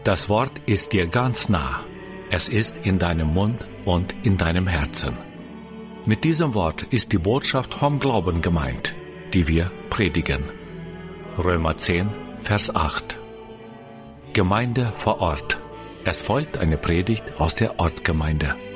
Das Wort ist dir ganz nah. Es ist in deinem Mund und in deinem Herzen. Mit diesem Wort ist die Botschaft vom Glauben gemeint, die wir predigen. Römer 10, Vers 8. Gemeinde vor Ort. Es folgt eine Predigt aus der Ortsgemeinde.